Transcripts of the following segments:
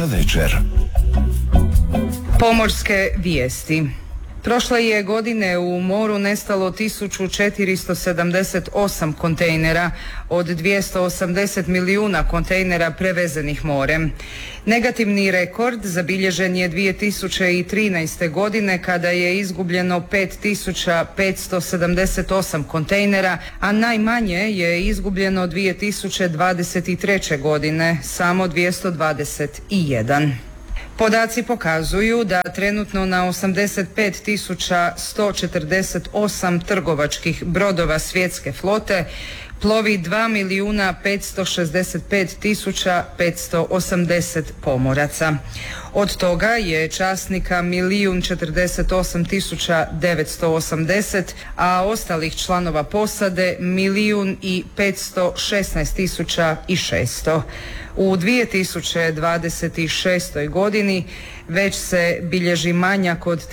večer. Pomorske vijesti. Prošle je godine u moru nestalo 1478 kontejnera od 280 milijuna kontejnera prevezenih morem. Negativni rekord zabilježen je 2013. godine kada je izgubljeno 5578 kontejnera, a najmanje je izgubljeno 2023. godine, samo 221. Podaci pokazuju da trenutno na 85.148 trgovačkih brodova svjetske flote plovi 2.565.580 pomoraca. Od toga je časnika 1.048.980, a ostalih članova posade 1.516.600. U 2026. godini već se bilježi manjak od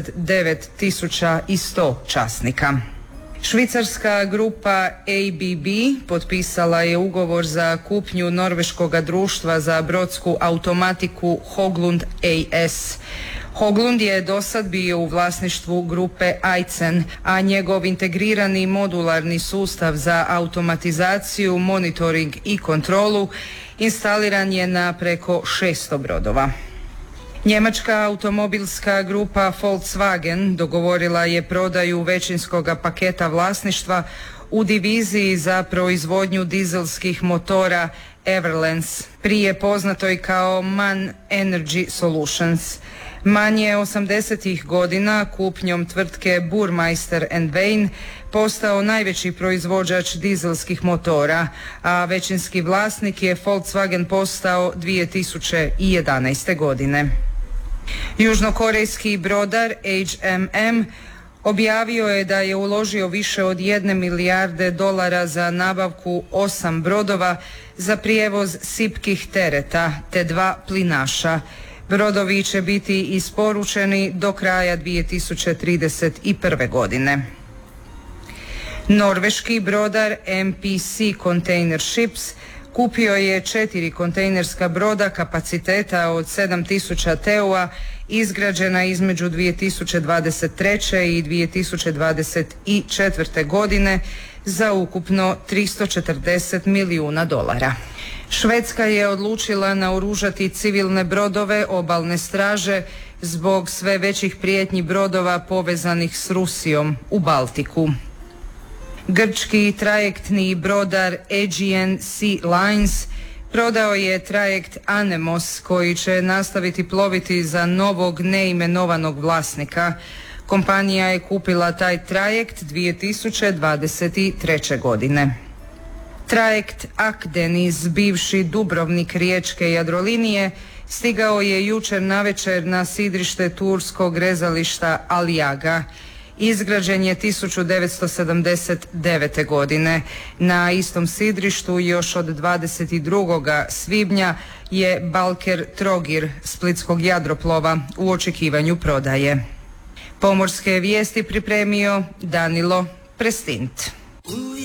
39.100 časnika. Švicarska grupa ABB potpisala je ugovor za kupnju norveškoga društva za brodsku automatiku Hoglund AS. Hoglund je dosad bio u vlasništvu grupe Aizen, a njegov integrirani modularni sustav za automatizaciju, monitoring i kontrolu instaliran je na preko 600 brodova. Njemačka automobilska grupa Volkswagen dogovorila je prodaju većinskoga paketa vlasništva u diviziji za proizvodnju dizelskih motora Everlens, prije poznatoj kao MAN Energy Solutions. MAN je 80. godina kupnjom tvrtke Burmeister & Wain postao najveći proizvođač dizelskih motora, a većinski vlasnik je Volkswagen postao 2011. godine. Južnokorejski brodar HMM objavio je da je uložio više od 1 milijarde dolara za nabavku 8 brodova za prijevoz sipkih tereta te 2 plinaša. Brodovi će biti isporučeni do kraja 2031. godine. Norveški brodar MPC Container Ships kupio je 4 kontejnerska broda kapaciteta od 7000 TEU-a izgrađena između 2023. i 2024. godine za ukupno 340 milijuna dolara. Švedska je odlučila naoružati civilne brodove obalne straže zbog sve većih prijetnji brodova povezanih s Rusijom u Baltiku. Grčki trajektni brodar Aegean Sea Lines prodao je trajekt Anemos koji će nastaviti ploviti za novog neimenovanog vlasnika. Kompanija je kupila taj trajekt 2023. godine. Trajekt Akdeniz, bivši Dubrovnik riječke Jadrolinije, stigao je jučer navečer na sidrište turskog rezališta Aliaga. Izgrađen je 1979. godine. Na istom sidrištu još od 22. svibnja je Balker Trogir splitskog jadroplova u očekivanju prodaje. Pomorske vijesti pripremio Danilo Prestint.